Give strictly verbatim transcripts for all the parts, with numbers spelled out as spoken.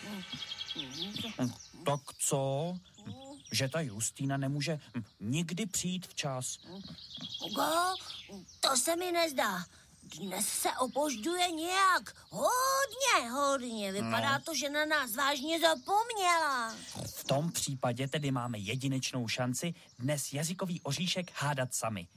Tak co? Že ta Justýna nemůže nikdy přijít včas. Hugo, to se mi nezdá. Dnes se opožďuje nějak hodně, hodně. Vypadá no. to, že na nás vážně zapomněla. V tom případě tedy máme jedinečnou šanci dnes jazykový oříšek hádat sami.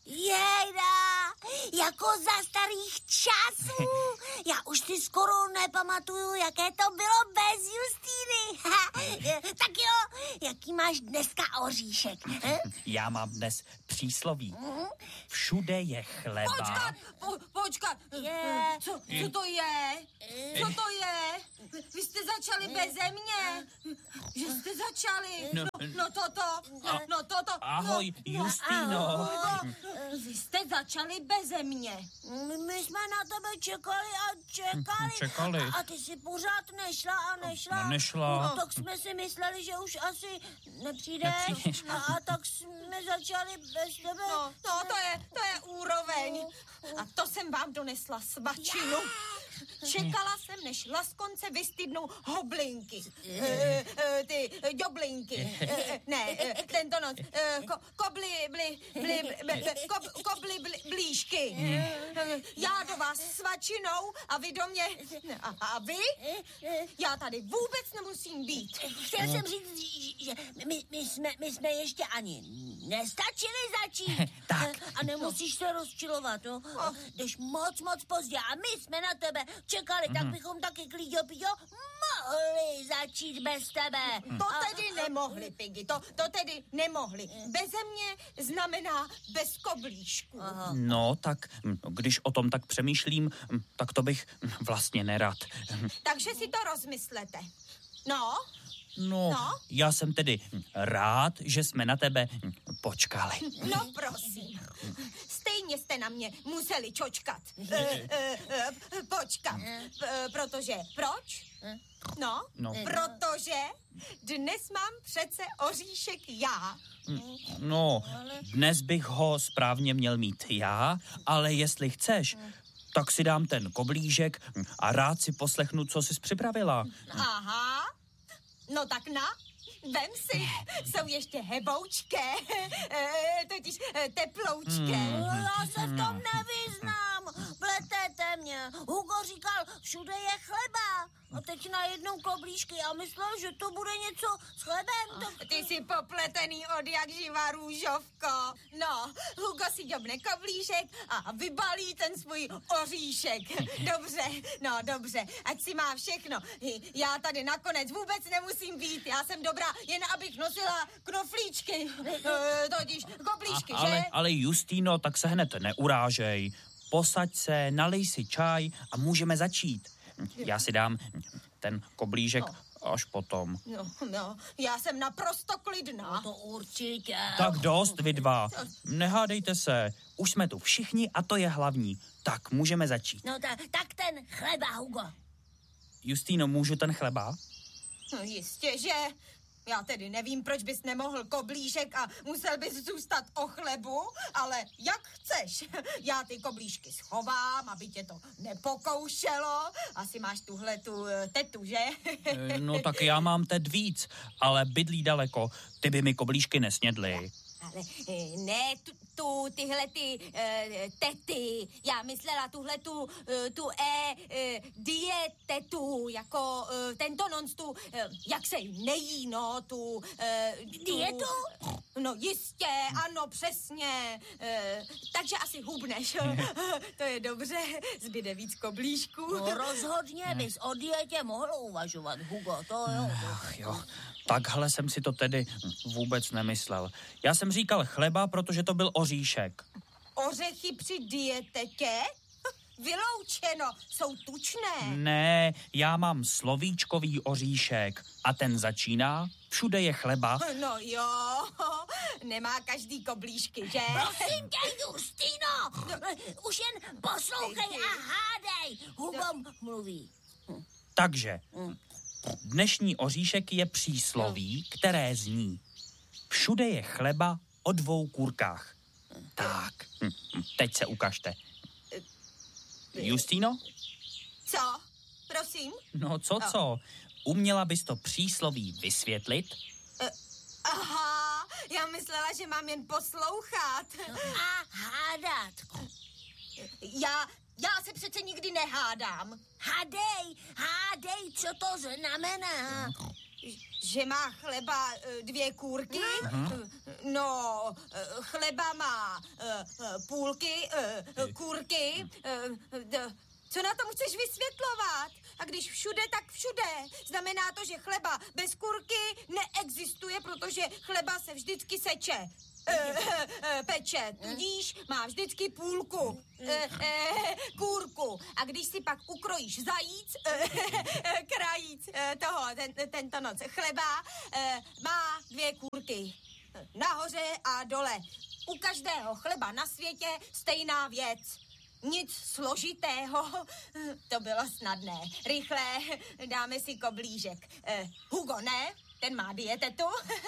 Jejda, jako za starých časů. Já už si skoro nepamatuju, jaké to bylo bez Justýny. Tak jo, jaký máš dneska oříšek? He? Já mám dnes přísloví. Všude je chleba. Počkat, po, počkat. Je. Co, co to je? Co to je? Vy jste začali beze mě. Že jste začali. No, no toto, no, no toto. Ahoj, no, Justýno. No, vy jste začali beze mě. My, my jsme na tebe čekali a čekali. Čekali. A, a ty si pořád nešla a nešla. No, nešla. No, tak jsme si mysleli, že už asi nepřijdeš. Nepřijdeš. A, a tak jsme začali bez tebe. No, no to je, to je úroveň. A to jsem vám donesla svačinu. Čekala jsem, než laskonce vystydnou hoblinky. E, e, ty joblinky. E, ne, e, tento noc. E, ko, kobly, bli, bli, bli, ko, kobly, bli, blížky. E, já do vás svačinou a vy do mě. A, a vy? Já tady vůbec nemusím být. Chtěl jsem říct, že my, my, jsme, my jsme ještě ani nestačili začít. Tak. A nemusíš se rozčilovat, no. Jdeš moc, moc pozdě a my jsme na tebe čekali, tak bychom taky klíďo, píďo mohli začít bez tebe. To tedy nemohli, Piggy, to, to tedy nemohli. Beze mě znamená bez koblížků. Aha. No, tak když o tom tak přemýšlím, tak to bych vlastně nerad. Takže si to rozmyslete. No? No, No? já jsem tedy rád, že jsme na tebe počkali. No prosím. Stejně jste na mě museli čočkat. E, e, e, počkat. E, protože, proč? No, No. protože dnes mám přece oříšek já. No, dnes bych ho správně měl mít já, ale jestli chceš, tak si dám ten koblížek a rád si poslechnu, co jsi připravila. Aha. No tak na, vem si, jsou ještě heboučké, e, totiž e, teploučké. No, já se v tom nevyznám. Pletete mě. Hugo říkal, všude je chleba. A teď najednou koblížky. Já myslel, že to bude něco s chlebem. Tak... Ty jsi popletený od jak živa, růžovko. No, Hugo si dobne koblížek a vybalí ten svůj oříšek. Dobře, no dobře, ať si má všechno. Já tady nakonec vůbec nemusím být. Já jsem dobrá, jen abych nosila knoflíčky. E, totiž koblížky, A, ale, že? ale Justýno, tak se hned neurážej. Posaď se, nalej si čaj a můžeme začít. Já si dám ten koblížek no. až potom. No, no, já jsem naprosto klidná. No to určitě. Tak dost, vy dva. Nehádejte se. Už jsme tu všichni a to je hlavní. Tak můžeme začít. No ta, tak ten chleba, Hugo. Justýno, můžu ten chleba? No jistě, že... Já tedy nevím, proč bys nemohl koblížek a musel bys zůstat o chlebu, ale jak chceš. Já ty koblížky schovám, aby tě to nepokoušelo. Asi máš tuhle tu tetu, že? No tak já mám teď víc, ale bydlí daleko. Ty by mi koblížky nesnědly. Ale ne tu, tu tyhle ty e, tety, já myslela tuhle tu, e, tu e, e, dietetu, jako e, tento nonc tu, e, jak se jí nejí, no, tu... E, Dietu? No jistě, ano, přesně. E, takže asi hubneš. To je dobře, zbyde víc koblížků. No rozhodně bys o dietě mohl uvažovat, Hugo, to jo. Ach jo, takhle jsem si to tedy vůbec nemyslel. Já jsem říkal chleba, protože to byl oříšek. Ořechy při dietetě? Vyloučeno, jsou tučné. Ne, já mám slovíčkový oříšek a ten začíná, všude je chleba. No jo, nemá každý koblížky, že? Prosím tě, Justýno, už jen poslouchej a hádej. Hugo mluví. Takže dnešní oříšek je přísloví, které zní: všude je chleba o dvou kůrkách. Tak, teď se ukažte. Justýno? Co? Prosím? No co, co? uměla bys to přísloví vysvětlit? Uh, aha, já myslela, že mám jen poslouchat. A hádat. Já, já se přece nikdy nehádám. Hádej, hádej, co to znamená. Že má chleba eh, dvě kůrky? Uh-huh. No, eh, chleba má eh, půlky, eh, kůrky. Eh, d- co na tom chceš vysvětlovat? A když všude, tak všude. Znamená to, že chleba bez kůrky neexistuje, protože chleba se vždycky seče. E, e, peče, tudíž má vždycky půlku, e, e, kůrku. A když si pak ukrojíš zajíc, e, e, krajíc e, toho, ten, tento noc chleba, e, má dvě kůrky. Nahoře a dole. U každého chleba na světě stejná věc. Nic složitého, to bylo snadné. Rychle dáme si koblížek. E, Hugo, ne? Ten má dietetu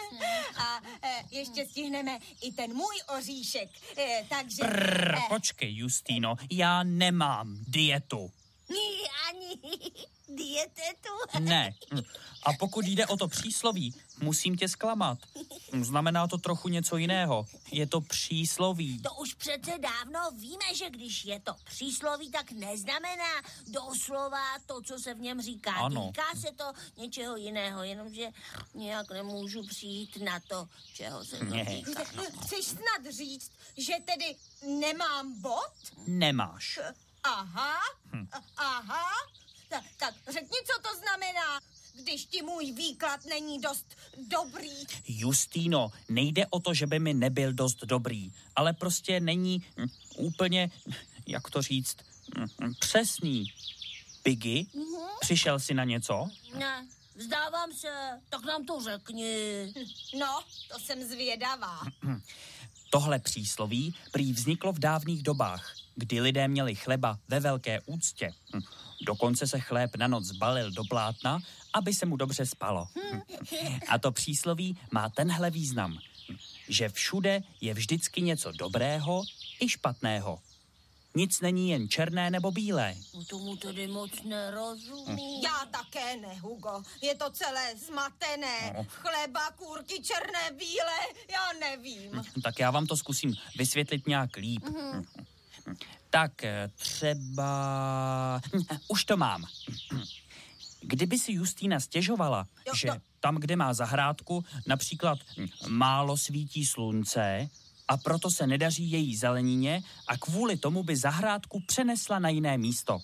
a e, ještě stihneme i ten můj oříšek, e, takže... Prrr, e, počkej, Justýno, já nemám dietu. Ní ani dietetu. Ne. A pokud jde o to přísloví, musím tě zklamat. Znamená to trochu něco jiného. Je to přísloví. To už přece dávno víme, že když je to přísloví, tak neznamená doslova to, co se v něm říká. Ano. Týká se to něčeho jiného, jenomže nějak nemůžu přijít na to, čeho se to Ne. týká. Chceš snad říct, že tedy nemám bod? Nemáš. Aha, aha. Tak, tak řekni, co to znamená, když ti můj výklad není dost dobrý. Justýno, nejde o to, že by mi nebyl dost dobrý, ale prostě není hm, úplně, jak to říct, hm, přesný. Piggy, přišel jsi na něco? Ne, vzdávám se, tak nám to řekni. No, to jsem zvědavá. Tohle přísloví prý vzniklo v dávných dobách, kdy lidé měli chleba ve velké úctě. Hm. Dokonce se chléb na noc balil do plátna, aby se mu dobře spalo. Hm. A to přísloví má tenhle význam, že všude je vždycky něco dobrého i špatného. Nic není jen černé nebo bílé. No tomu tedy moc nerozumím. Já také ne, Hugo. Je to celé zmatené. No. Chleba, kůrky, černé, bílé, já nevím. Tak já vám to zkusím vysvětlit nějak líp. Mm. Tak eh, třeba... Už to mám. Kdyby si Justýna stěžovala, Jo, že to- tam, kde má zahrádku, například málo svítí slunce a proto se nedaří její zelenině a kvůli tomu by zahrádku přenesla na jiné místo.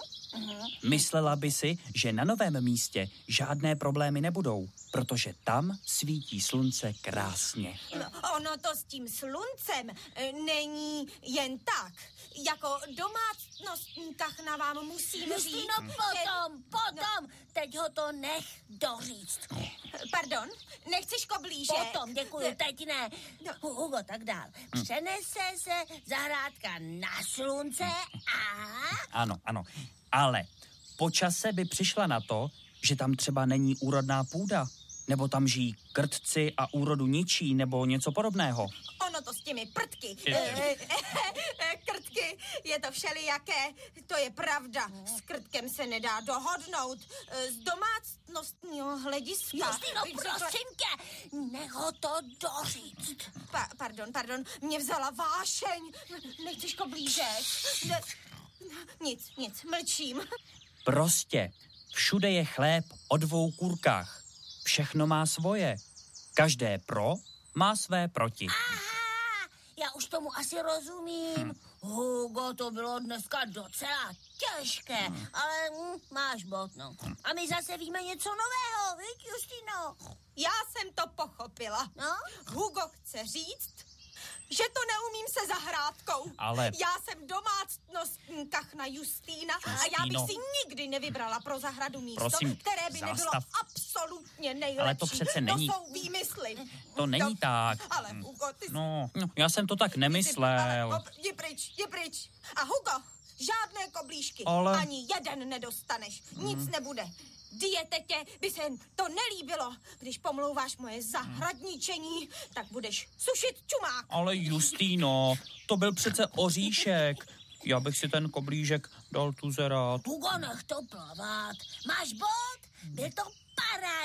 Myslela by si, že na novém místě žádné problémy nebudou, protože tam svítí slunce krásně. No, ono to s tím sluncem e, není jen tak. Jako domácnostka na vám musím říct... Justino, potom, potom, teď ho to nech doříct. Pardon, nechceš koblížek? Potom, děkuji, teď ne. No. Hu- Hugo, tak dál. Přenese se zahrádka na slunce a... Ano, ano. Ale po čase by přišla na to, že tam třeba není úrodná půda, nebo tam žijí krtci a úrodu ničí, nebo něco podobného. Ono to s těmi prtky. Je- E, e, e, krtky, je to všelijaké, to je pravda. S krtkem se nedá dohodnout. E, Z domácnostního hlediska... Justino, bych řekla- prosím tě, nech ho to doříct. Pa, pardon, pardon, mě vzala vášeň. Nechceš koblížek? Ne, nic, nic, mlčím. Prostě všude je chléb o dvou kůrkách. Všechno má svoje. Každé pro má své proti. Aha, já už tomu asi rozumím. Hm. Hugo, to bylo dneska docela těžké, Hm. ale hm, máš bod, no. A my zase víme něco nového, viď, Justino? Já jsem to pochopila. No? Hugo chce říct, že to neumím se zahrádkou. Ale- Já jsem domácnostníkách na Justýna a já bych Justýno. si nikdy nevybrala pro zahradu místo, Prosím, které by nebylo zastav. absolutně nejlepší. Ale to přece není- To jsou výmysly. To není tak. Ale Hugo, ty jsi... No, no, já jsem to tak nemyslel. Ale, hop, jdi pryč, jdi pryč. A Hugo, žádné koblížky. Ale- Ani jeden nedostaneš. Nic nebude. Dietetě by se to nelíbilo. Když pomlouváš moje zahradničení, tak budeš sušit čumák. Ale Justýno, to byl přece oříšek. Já bych si ten koblížek dal tu zerat. Hugo, nech to plavat. Máš bod? Byl to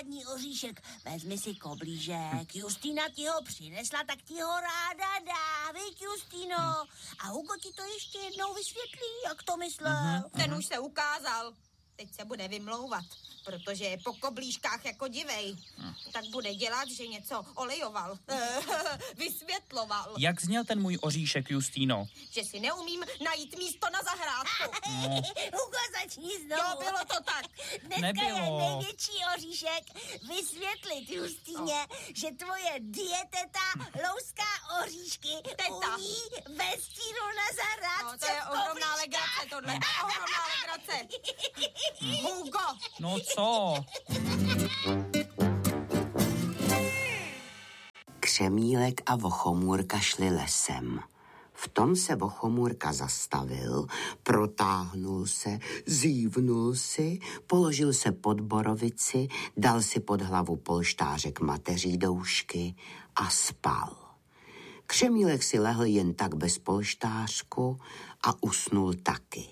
parádní oříšek. Vezmi si koblížek. Justýna ti ho přinesla, tak ti ho ráda dá, viď, Justýno? A Hugo ti to ještě jednou vysvětlí, jak to myslel. Ten už se ukázal. Teď se bude vymlouvat, protože je po koblížkách jako divej. Tak bude dělat, že něco olejoval. Vysvětloval. Jak zněl ten můj oříšek, Justýno? Že si neumím najít místo na zahrádku. No. Hugo, začni znovu. Jo, bylo to tak. Dneska Nebylo. je největší oříšek vysvětlit Justýně, no. že tvoje dieteta louská oříšky Teta. u ní ve stínu na zahrádce. No, to je ohromná legrace tohle. Ohromná legrace. Hugo. No co? Křemílek a Vochomůrka šli lesem. V tom se Vochomůrka zastavil, protáhnul se, zívnul si, položil se pod borovici, dal si pod hlavu polštářek mateří doušky a spal. Křemílek si lehl jen tak bez polštářku a usnul taky.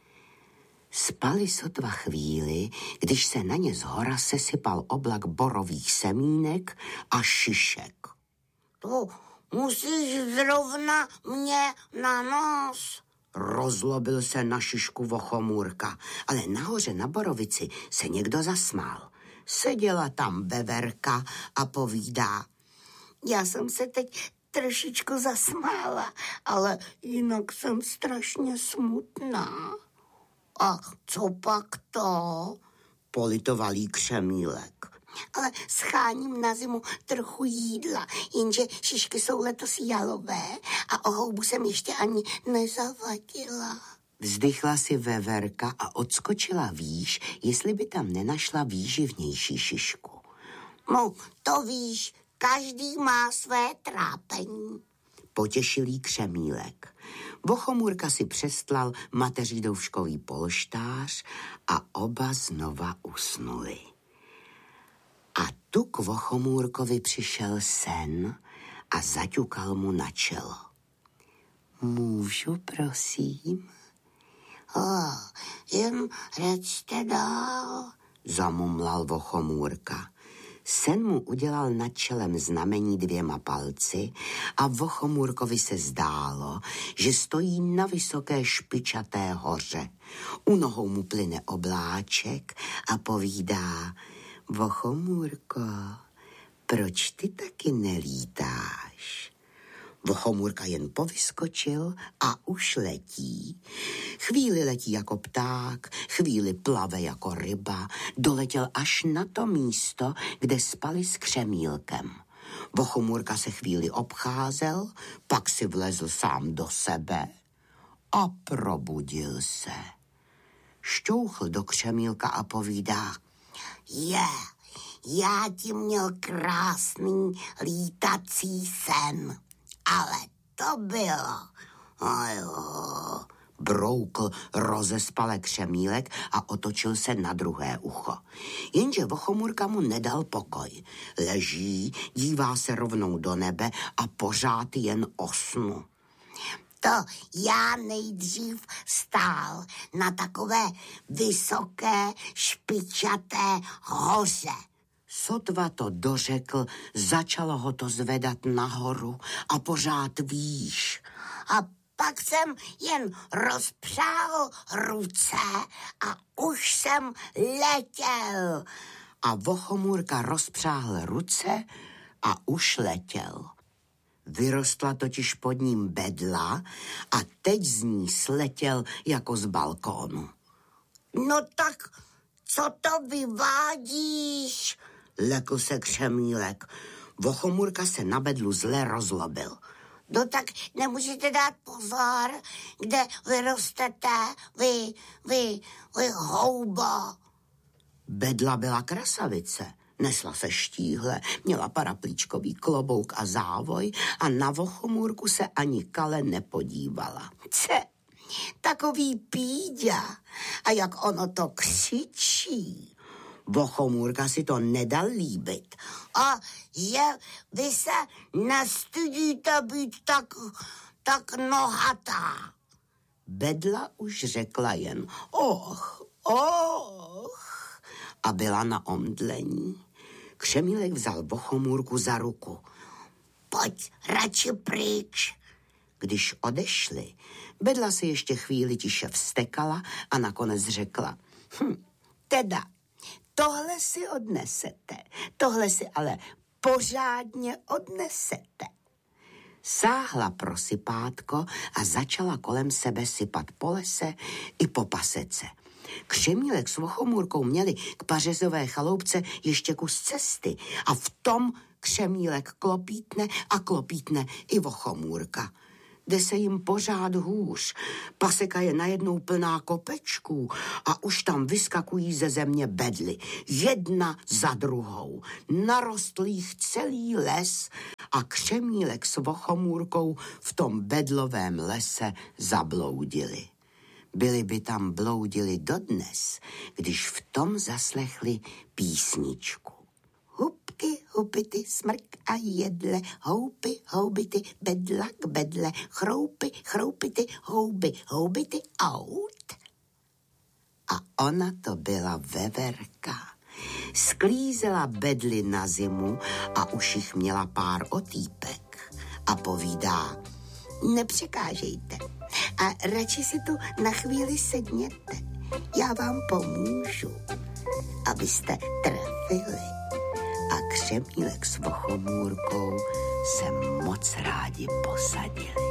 Spali sotva chvíli, když se na ně zhora sesypal oblak borových semínek a šišek. To musíš zrovna mě na nos. Rozlobil se na šišku Vochomůrka, ale nahoře na borovici se někdo zasmál. Seděla tam veverka a povídá. Já jsem se teď trošičku zasmála, ale jinak jsem strašně smutná. A co pak to? Politoval jí Křemílek. Ale scháním na zimu trochu jídla, jenže šišky jsou letos jalové a o houbu jsem ještě ani nezavadila. Vzdychla si veverka a odskočila výš, jestli by tam nenašla výživnější šišku. No, to víš, každý má své trápení. Potěšil jí Křemílek. Vochomůrka si přestlal mateří douškový polštář a oba znova usnuli. A tu k Vochomůrkovi přišel sen a zaťukal mu na čelo. Můžu, prosím? Oh, jen řečte dál, zamumlal Vochomůrka. Sen mu udělal nad čelem znamení dvěma palci a Vochomůrkovi se zdálo, že stojí na vysoké špičaté hoře. U nohou mu plyne obláček a povídá: Vochomůrko, proč ty taky nelítáš? Vochomůrka jen povyskočil a už letí. Chvíli letí jako pták, chvíli plave jako ryba, doletěl až na to místo, kde spali s Křemílkem. Vochomůrka se chvíli obcházel, pak si vlezl sám do sebe a probudil se. Šťouchl do Křemílka a povídá: Je, já ti měl krásný lítací sen, ale to bylo, ojo. Broukl rozespale Křemílek a otočil se na druhé ucho. Jenže Vochomůrka mu nedal pokoj. Leží, dívá se rovnou do nebe a pořád jen osnu. To já nejdřív stál na takové vysoké špičaté hoře. Sotva to dořekl, začalo ho to zvedat nahoru a pořád výš. A pak jsem jen rozpřál ruce a už jsem letěl. A Vochomůrka rozpřáhl ruce a už letěl. Vyrostla totiž pod ním bedla a teď z ní sletěl jako z balkónu. No tak, co to vyvádíš? Lekl se Křemílek. Vochomůrka se na bedlu zle rozlobil. No tak nemůžete dát pozor, kde vyrostete, vy, vy, vy houba. Bedla byla krasavice. Nesla se štíhle, měla paraplíčkový klobouk a závoj a na Vochomůrku se ani kale nepodívala. Ce, takový píďa. A jak ono to křičí. Vochomůrka si to nedal líbit. A že vy se nestydíte být tak, tak nohatá. Bedla už řekla jen och, och a byla na omdlení. Křemílek vzal Vochomůrku za ruku. Pojď radši pryč. Když odešli, Bedla si ještě chvíli tiše vztekala a nakonec řekla. Hm, teda, tohle si odnesete, tohle si ale pořádně odnesete. Sáhla pro sypátko a začala kolem sebe sypat po lese i po pasece. Křemílek s Vochomůrkou měli k pařezové chaloupce ještě kus cesty a v tom Křemílek klopítne a klopítne i Vochomůrka. Jde se jim pořád hůř. Paseka je najednou plná kopečků a už tam vyskakují ze země bedly. Jedna za druhou. Narostl jich celý les a Křemílek s Vochomůrkou v tom bedlovém lese zabloudili. Byli by tam bloudili dodnes, když v tom zaslechli písničku. Hubky, hubity, smrk a jedle, houpy, houbity, bedla k bedle, chroupy, chroupity, houby, houbity, aut. A ona to byla Veverka. Sklízela bedly na zimu a už jich měla pár otýpek. A povídá, nepřekážejte a radši si tu na chvíli sedněte. Já vám pomůžu, abyste trefili. A Křemílek s Vochomůrkou se moc rádi posadili.